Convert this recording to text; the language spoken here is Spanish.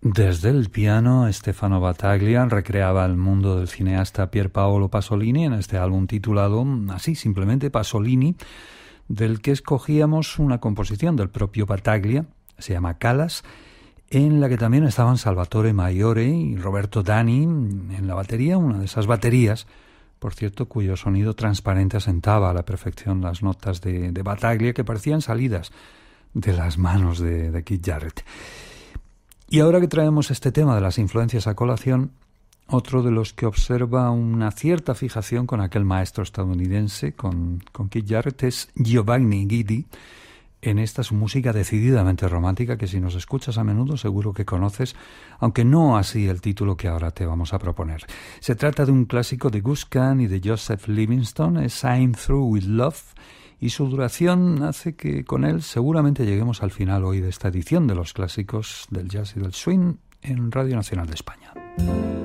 Desde el piano, Stefano Battaglia recreaba el mundo del cineasta Pier Paolo Pasolini en este álbum titulado así, simplemente Pasolini, del que escogíamos una composición del propio Battaglia, se llama Calas, en la que también estaban Salvatore Maiore y Roberto Dani en la batería, una de esas baterías, por cierto, cuyo sonido transparente asentaba a la perfección las notas de Battaglia, que parecían salidas de las manos de Keith Jarrett. Y ahora que traemos este tema de las influencias a colación, otro de los que observa una cierta fijación con aquel maestro estadounidense, con Keith Jarrett, es Giovanni Guidi, en esta su música decididamente romántica que si nos escuchas a menudo seguro que conoces, aunque no así el título que ahora te vamos a proponer. Se trata de un clásico de Gus Kahn y de Joseph Livingstone, es I'm Through With Love, y su duración hace que con él seguramente lleguemos al final hoy de esta edición de los clásicos del jazz y del swing en Radio Nacional de España.